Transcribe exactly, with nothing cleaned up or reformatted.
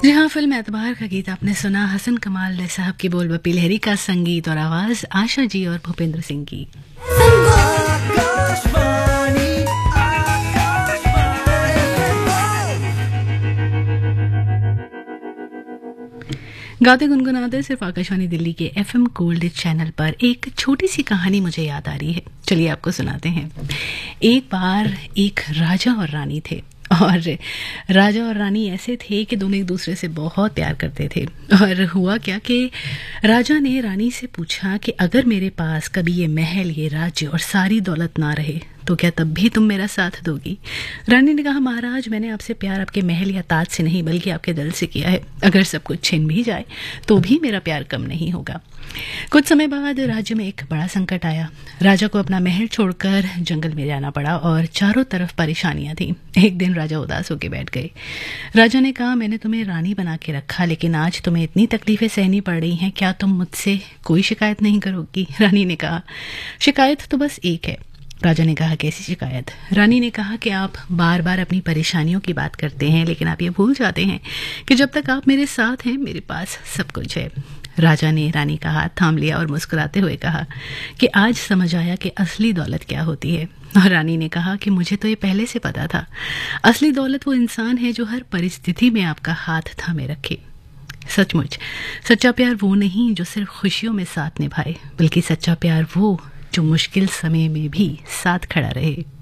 जी हाँ, फिल्म एतबार का गीत आपने सुना। हसन कमाल साहब की बोल बपी लहरी का संगीत और आवाज आशा जी और भूपेंद्र सिंह की। गाते गुनगुनाते सिर्फ आकाशवाणी दिल्ली के एफएम गोल्ड चैनल पर एक छोटी सी कहानी मुझे याद आ रही है। चलिए आपको सुनाते हैं। एक बार एक राजा और रानी थे और राजा और रानी ऐसे थे कि दोनों एक दूसरे से बहुत प्यार करते थे। और हुआ क्या कि राजा ने रानी से पूछा कि अगर मेरे पास कभी ये महल, ये राज्य और सारी दौलत ना रहे तो क्या तब भी तुम मेरा साथ दोगी? रानी ने कहा, महाराज, मैंने आपसे प्यार आपके महल या ताज से नहीं बल्कि आपके दिल से किया है। अगर सब कुछ छिन भी जाए तो भी मेरा प्यार कम नहीं होगा। कुछ समय बाद राज्य में एक बड़ा संकट आया। राजा को अपना महल छोड़कर जंगल में जाना पड़ा और चारों तरफ परेशानियां थी। एक दिन राजा उदास होकर बैठ गए। राजा ने कहा, मैंने तुम्हें रानी बना के रखा, लेकिन आज तुम्हें इतनी तकलीफें सहनी पड़ रही हैं, क्या तुम मुझसे कोई शिकायत नहीं करोगी? रानी ने कहा, शिकायत तो बस एक है। राजा ने कहा, कैसी शिकायत? रानी ने कहा कि आप बार बार अपनी परेशानियों की बात करते हैं, लेकिन आप ये भूल जाते हैं कि जब तक आप मेरे साथ हैं मेरे पास सब कुछ है। राजा ने रानी का हाथ थाम लिया और मुस्कुराते हुए कहा कि आज समझ आया कि असली दौलत क्या होती है। और रानी ने कहा कि मुझे तो ये पहले से पता था। असली दौलत वो इंसान है जो हर परिस्थिति में आपका हाथ थामे रखे। सचमुच सच्चा प्यार वो नहीं जो सिर्फ खुशियों में साथ निभाए, बल्कि सच्चा प्यार वो जो मुश्किल समय में भी साथ खड़ा रहे।